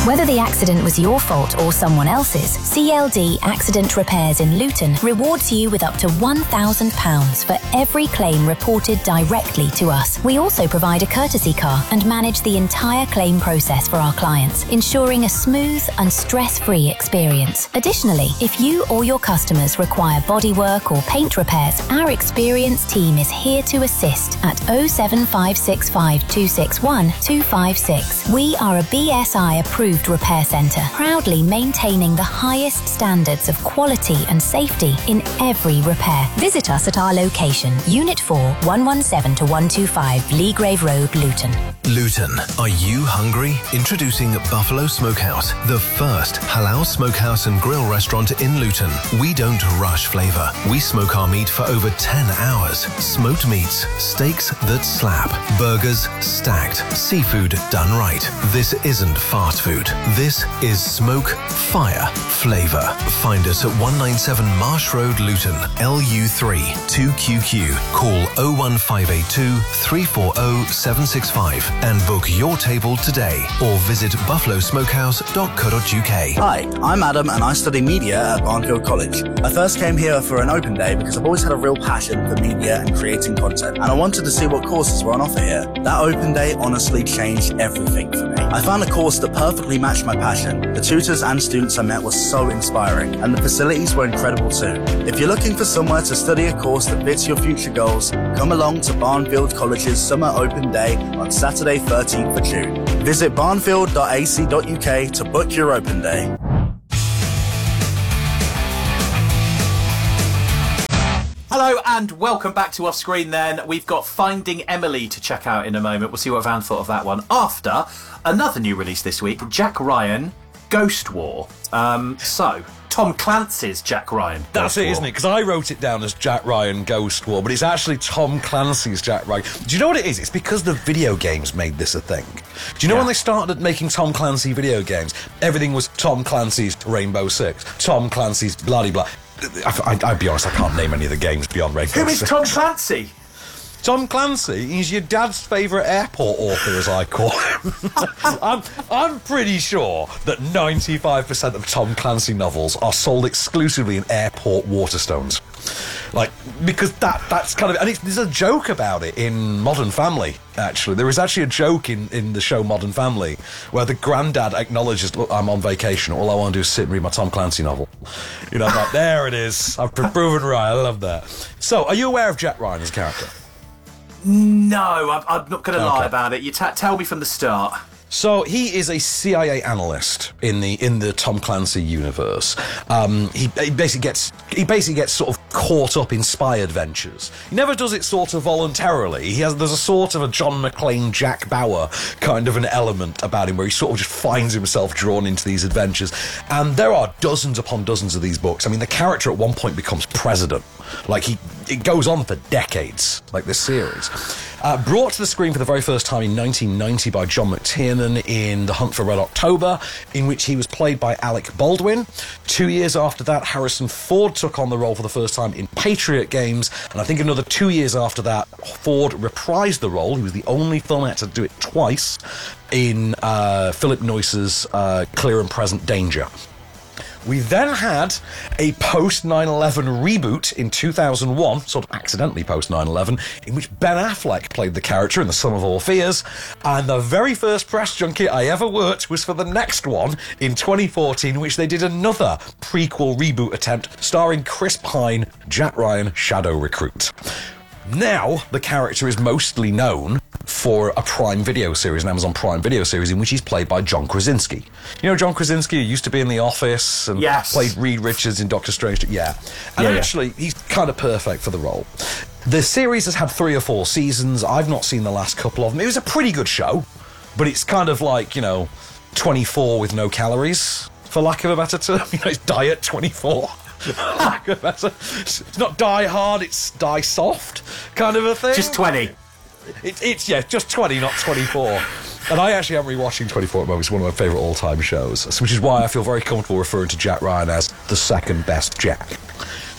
Whether the accident was your fault or someone else's, CLD Accident Repairs in Luton rewards you with up to £1,000 for every claim reported directly to us. We also provide a courtesy car and manage the entire claim process for our clients, ensuring a smooth and stress-free experience. Additionally, if you or your customers require bodywork or paint repairs, our experienced team is here to assist at 07565 261 256. We are a BSI approved repair centre, proudly maintaining the highest standards of quality and safety in every repair. Visit us at our location, Unit 4, 117 to 125 Leagrave Road, Luton. Luton, are you hungry? Introducing Buffalo Smokehouse, the first halal smokehouse and grill restaurant in Luton. We don't rush flavour. We smoke our meat for over 10 hours. Smoked meats, steaks that slap, burgers stacked, seafood done right. This isn't fast food. This is smoke, fire, flavour. Find us at 197 Marsh Road, Luton, LU3 2QQ. Call 01582 340 765 and book your table today or visit buffalosmokehouse.co.uk. Hi, I'm Adam and I study media at Barnfield College. I first came here for an open day because I've always had a real passion for media and creating content, and I wanted to see what courses were on offer here. That open day honestly changed everything for me. I found a course that perfectly matched my passion. The tutors and students I met were so inspiring, and the facilities were incredible too. If you're looking for somewhere to study a course that fits your future goals, come along to Barnfield College's Summer Open Day on Saturday 13th of June. Visit barnfield.ac.uk to book your open day. Hello and welcome back to Off Screen then. We've got Finding Emily to check out in a moment. We'll see what Van thought of that one. After another new release this week, Jack Ryan, Ghost War. Tom Clancy's Jack Ryan. That's it, isn't it? Because I wrote it down as Jack Ryan Ghost War, but it's actually Tom Clancy's Jack Ryan. Do you know what it is? It's because the video games made this a thing. Do you know when they started making Tom Clancy video games, everything was Tom Clancy's Rainbow Six, Tom Clancy's blah-de-blah. I'd be honest, I can't name any of the games beyond Rainbow Six. Who is Tom Clancy? Tom Clancy, he's your dad's favourite airport author, as I call him. I'm pretty sure that 95% of Tom Clancy novels are sold exclusively in airport Waterstones. Because that's kind of... And there's a joke about it in Modern Family, actually. There is actually a joke in the show Modern Family where the granddad acknowledges, look, I'm on vacation. All I want to do is sit and read my Tom Clancy novel. I'm like, there it is. I've proven right. I love that. So, are you aware of Jack Ryan as a character? No, I'm not going to lie about it. You tell me from the start. So he is a CIA analyst in the Tom Clancy universe. He basically gets sort of caught up in spy adventures. He never does it sort of voluntarily. There's a sort of a John McClane, Jack Bauer kind of an element about him where he sort of just finds himself drawn into these adventures. And there are dozens upon dozens of these books. I mean, the character at one point becomes president. It goes on for decades, like this series. Brought to the screen for the very first time in 1990 by John McTiernan in The Hunt for Red October, in which he was played by Alec Baldwin. 2 years after that, Harrison Ford took on the role for the first time in Patriot Games, and I think another 2 years after that, Ford reprised the role. He was the only film actor to do it twice in Philip Noyce's Clear and Present Danger. We then had a post-9/11 reboot in 2001, sort of accidentally post-9/11, in which Ben Affleck played the character in The Sum of All Fears, and the very first press junket I ever worked was for the next one in 2014, in which they did another prequel reboot attempt starring Chris Pine, Jack Ryan, Shadow Recruit. Now, the character is mostly known for a Prime Video series, an Amazon Prime Video series, in which he's played by John Krasinski. You know John Krasinski, who used to be in The Office and played Reed Richards in Doctor Strange? Yeah. And actually, he's kind of perfect for the role. The series has had 3 or 4 seasons. I've not seen the last couple of them. It was a pretty good show, but it's kind of like, 24 with no calories, for lack of a better term. It's Diet 24. It's not die hard, it's die soft kind of a thing. Just 20. It's just 20, not 24. And I actually am rewatching 24 at the moment. It's one of my favourite all-time shows, which is why I feel very comfortable referring to Jack Ryan as the second best Jack.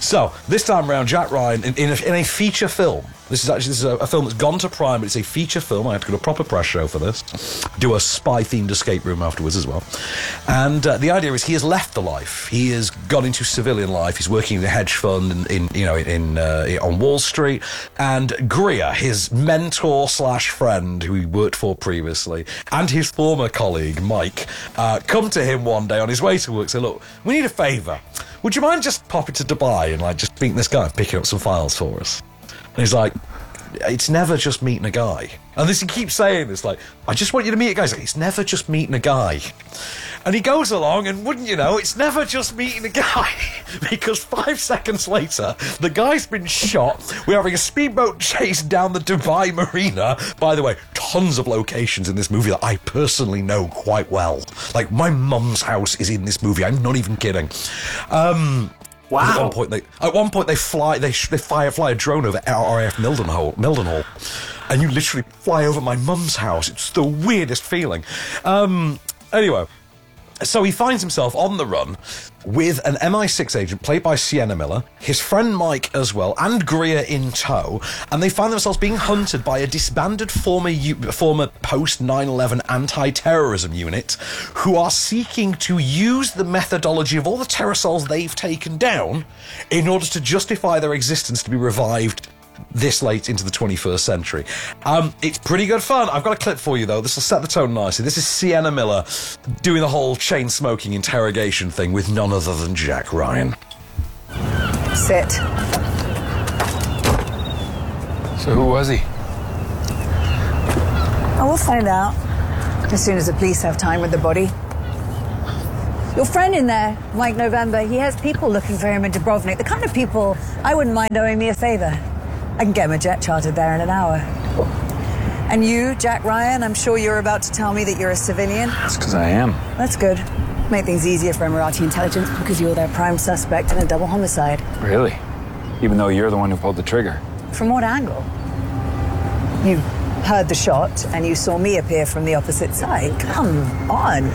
So, this time around, Jack Ryan, in a feature film, this is a film that's gone to Prime, but it's a feature film. I had to go to a proper press show for this. Do a spy-themed escape room afterwards as well. And the idea is he has left the life. He has gone into civilian life. He's working in a hedge fund on Wall Street. And Greer, his mentor/friend who he worked for previously, and his former colleague, Mike, come to him one day on his way to work, say, look, we need a favour. Would you mind just popping to Dubai and just meeting this guy and picking up some files for us? And he's like, it's never just meeting a guy. And he keeps saying this, like, I just want you to meet a guy. He's like, it's never just meeting a guy. And he goes along, and wouldn't you know, it's never just meeting a guy. Because 5 seconds later, the guy's been shot. We're having a speedboat chase down the Dubai marina. By the way, tons of locations in this movie that I personally know quite well. Like, my mum's house is in this movie. I'm not even kidding. Wow. At one point they fly a drone over RAF Mildenhall, and you literally fly over my mum's house. It's the weirdest feeling. Anyway, so he finds himself on the run with an MI6 agent played by Sienna Miller, his friend Mike as well, and Greer in tow, and they find themselves being hunted by a disbanded former post 9/11 anti-terrorism unit who are seeking to use the methodology of all the terror cells they've taken down in order to justify their existence to be revived this late into the 21st century. It's pretty good fun. I've got a clip for you, though. This will set the tone nicely. This is Sienna Miller doing the whole chain-smoking interrogation thing with none other than Jack Ryan. Sit. So who was he? I will find out as soon as the police have time with the body. Your friend in there, Mike November, he has people looking for him in Dubrovnik. The kind of people I wouldn't mind owing me a favour. I can get him a jet chartered there in an hour. And you, Jack Ryan, I'm sure you're about to tell me that you're a civilian. That's because I am. That's good. Make things easier for Emirati intelligence because you're their prime suspect in a double homicide. Really? Even though you're the one who pulled the trigger? From what angle? You heard the shot and you saw me appear from the opposite side. Come on.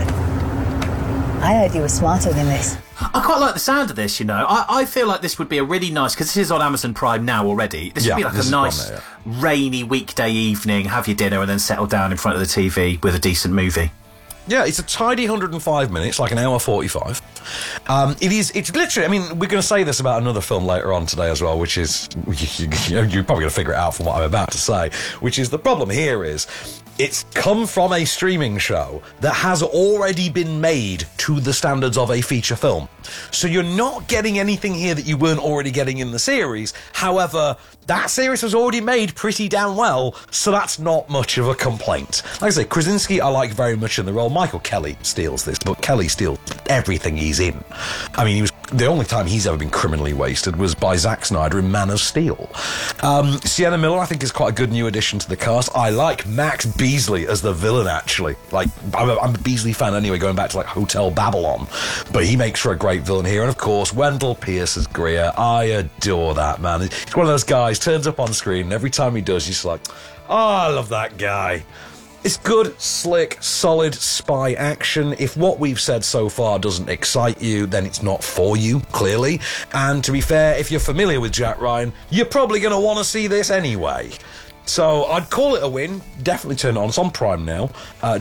I heard you were smarter than this. I quite like the sound of this, you know. I feel like this would be a really nice, because this is on Amazon Prime now already. This would be like a nice, rainy weekday evening, have your dinner and then settle down in front of the TV with a decent movie. Yeah, it's a tidy 105 minutes, like an hour 45. It's literally, I mean, we're going to say this about another film later on today as well, which is, you're probably going to figure it out from what I'm about to say, which is the problem here is, it's come from a streaming show that has already been made to the standards of a feature film. So you're not getting anything here that you weren't already getting in the series. However, that series was already made pretty damn well, so that's not much of a complaint. Like I say, Krasinski I like very much in the role. Michael Kelly steals this, but Kelly steals everything he's in. I mean, the only time he's ever been criminally wasted was by Zack Snyder in Man of Steel. Sienna Miller, I think, is quite a good new addition to the cast. I like Max Beasley as the villain, actually. Like, I'm a Beasley fan anyway, going back to, like, Hotel Babylon. But he makes for a great villain here. And, of course, Wendell Pierce as Greer. I adore that, man. He's one of those guys, turns up on screen, and every time he does, you're just like, oh, I love that guy. It's good, slick, solid spy action. If what we've said so far doesn't excite you, then it's not for you, clearly. And to be fair, if you're familiar with Jack Ryan, you're probably going to want to see this anyway. So I'd call it a win. Definitely turn it on. It's on Prime now.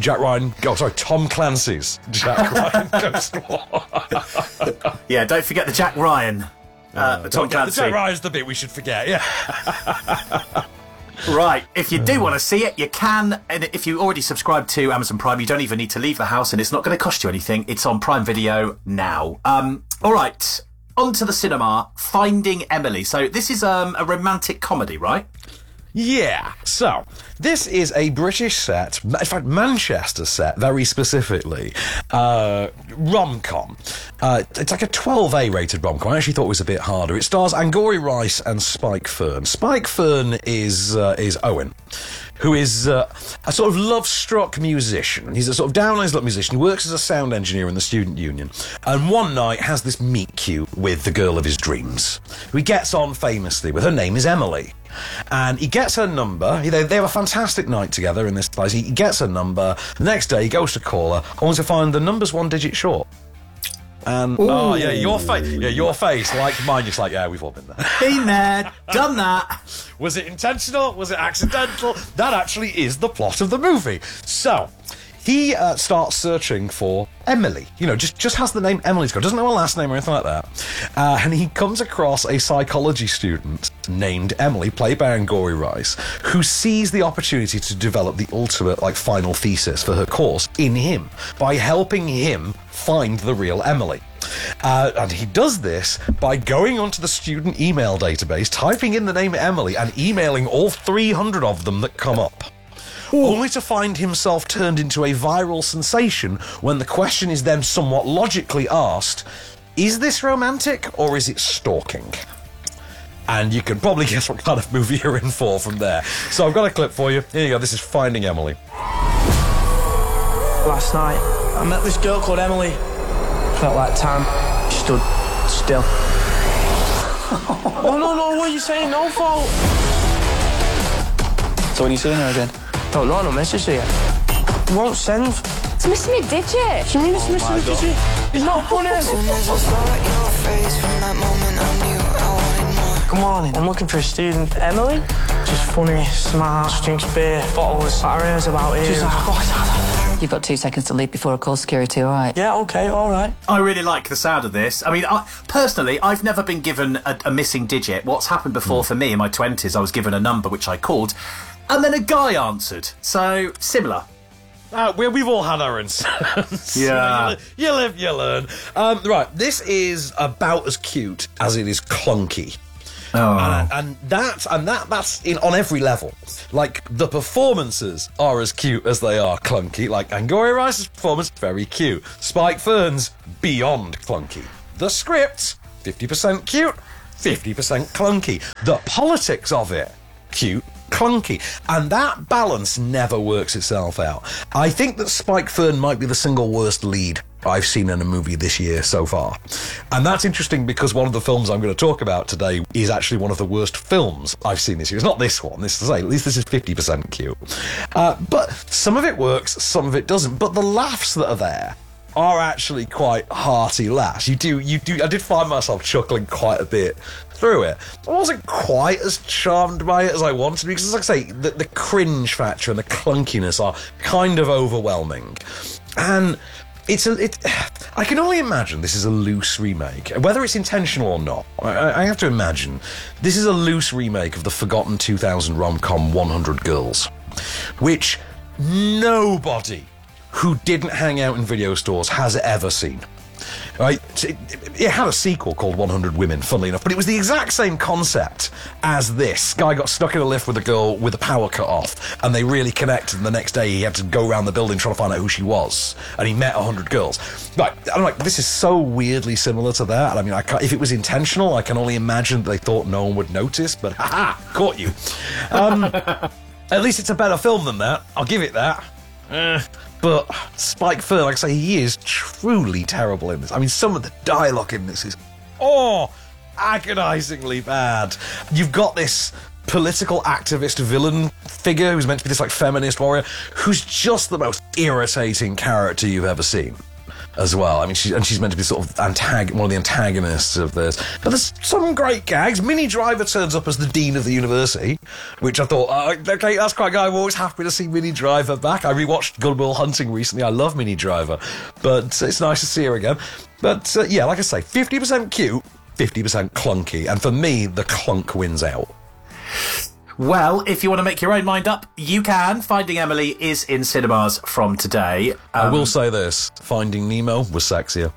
Tom Clancy's Jack Ryan Ghost War. Yeah, don't forget the Jack Ryan. Tom Clancy. The Jack Ryan's the bit we should forget, yeah. Right, if you do want to see it, you can, and if you already subscribe to Amazon Prime, you don't even need to leave the house, and it's not going to cost you anything. It's on Prime Video now. All right, on to the cinema, Finding Emily. So this is a romantic comedy, right? Yeah, so this is a British set, in fact Manchester set very specifically, rom-com. It's like a 12A rated rom-com. I actually thought it was a bit harder. It stars Angourie Rice and Spike Fern. Spike Fern is Owen, who is a sort of love-struck musician. He's a sort of down-on-his-luck musician. He works as a sound engineer in the student union, and one night has this meet-cute with the girl of his dreams, who he gets on famously with. Her name is Emily. And he gets her number. They have a fantastic night together in this place. He gets her number. The next day, he goes to call her, only to find the number's one digit short. And oh yeah, your face, like mine, just like, yeah, we've all been there. Been there, done that. Was it intentional? Was it accidental? That actually is the plot of the movie. So he starts searching for Emily. You know, just has the name Emily's got. Doesn't know her last name or anything like that. And he comes across a psychology student named Emily, played by Angourie Rice, who sees the opportunity to develop the ultimate, like, final thesis for her course in him by helping him find the real Emily. And he does this by going onto the student email database, typing in the name Emily, and emailing all 300 of them that come up. Only to find himself turned into a viral sensation when the question is then somewhat logically asked, is this romantic or is it stalking? And you can probably guess what kind of movie you're in for from there. So I've got a clip for you. Here you go, this is Finding Emily. Last night, I met this girl called Emily. Felt like time stood still. No, what are you saying? No fault. So when are you seeing her again? Don't know, no message her yet. Won't send. It's missing me digit. What do you mean it's missing me digit? It's not funny. Come on, I'm looking for a student. Emily? Just funny, smart, drinks beer, bottles. I heard about it. She's like, You've got 2 seconds to leave before I call security, all right? yeah, okay, all right. I really like the sound of this. I mean, personally, I've never been given a missing digit. What's happened before for me in my 20s, I was given a number which I called, and then a guy answered. So, similar. We've all had our incidents. Yeah. You live, you learn. Right, this is about as cute as it is clunky. Oh. And that's on every level. Like, the performances are as cute as they are clunky. Like, Angourie Rice's performance, very cute. Spike Fearn's beyond clunky. The script, 50% cute, 50% clunky. The politics of it, cute, clunky. And that balance never works itself out. I think that Spike Fearn might be the single worst lead I've seen in a movie this year so far. And that's interesting because one of the films I'm going to talk about today is actually one of the worst films I've seen this year. It's not this one. This is, at least this is 50% cute. But some of it works, some of it doesn't. But the laughs that are there are actually quite hearty laughs. I did find myself chuckling quite a bit through it. I wasn't quite as charmed by it as I wanted because, like I say, the cringe factor and the clunkiness are kind of overwhelming. And I can only imagine this is a loose remake. Whether it's intentional or not, I have to imagine this is a loose remake of the forgotten 2000 rom-com 100 Girls, which nobody who didn't hang out in video stores has ever seen. Right? It had a sequel called 100 Women, funnily enough, but it was the exact same concept as this. Guy got stuck in a lift with a girl with the power cut off, and they really connected, and the next day he had to go around the building trying to find out who she was, and he met 100 girls. Right, I'm like, this is so weirdly similar to that, and I mean, if it was intentional, I can only imagine that they thought no one would notice, but haha, caught you. At least it's a better film than that, I'll give it that. But Spike Fearn, like I say, he is truly terrible in this. I mean, some of the dialogue in this is, agonisingly bad. You've got this political activist villain figure who's meant to be this, like, feminist warrior, who's just the most irritating character you've ever seen as well. I mean, she's meant to be sort of one of the antagonists of this. But there's some great gags. Minnie Driver turns up as the dean of the university, which I thought, okay, that's quite good. I'm always happy to see Minnie Driver back. I rewatched Good Will Hunting recently. I love Minnie Driver, but it's nice to see her again. But yeah, like I say, 50% cute, 50% clunky, and for me, the clunk wins out. Well, if you want to make your own mind up, you can. Finding Emily is in cinemas from today. I will say this, Finding Nemo was sexier.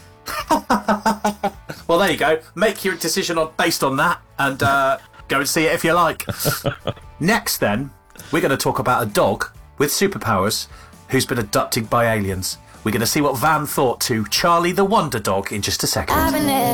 Well, there you go. Make your decision based on that, and go and see it if you like. Next, then, we're going to talk about a dog with superpowers who's been abducted by aliens. We're going to see what Van thought to Charlie the Wonder Dog in just a second. I've been